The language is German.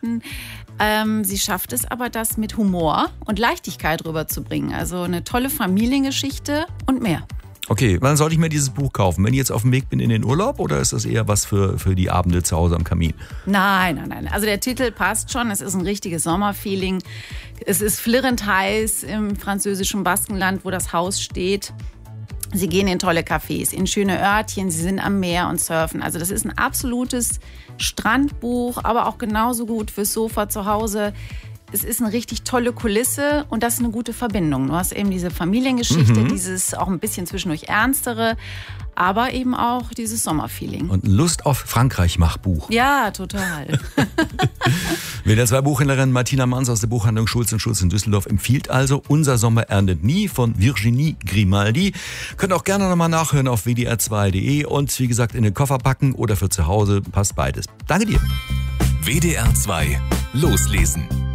Geschichten. Sie schafft es aber, das mit Humor und Leichtigkeit rüberzubringen. Also eine tolle Familiengeschichte und mehr. Okay, wann sollte ich mir dieses Buch kaufen? Wenn ich jetzt auf dem Weg bin in den Urlaub oder ist das eher was für die Abende zu Hause am Kamin? Nein. Also der Titel passt schon. Es ist ein richtiges Sommerfeeling. Es ist flirrend heiß im französischen Baskenland, wo das Haus steht. Sie gehen in tolle Cafés, in schöne Örtchen, sie sind am Meer und surfen. Also das ist ein absolutes Strandbuch, aber auch genauso gut fürs Sofa zu Hause. Es ist eine richtig tolle Kulisse und das ist eine gute Verbindung. Du hast eben diese Familiengeschichte, dieses auch ein bisschen zwischendurch Ernstere, aber eben auch dieses Sommerfeeling. Und ein Lust-auf-Frankreich-Machbuch. Ja, total. WDR 2 Buchhändlerin Martina Manns aus der Buchhandlung Schulz & Schulz in Düsseldorf empfiehlt also Unser Sommer erntet nie von Virginie Grimaldi. Könnt auch gerne nochmal nachhören auf wdr2.de und wie gesagt in den Koffer packen oder für zu Hause, passt beides. Danke dir. WDR 2 Loslesen.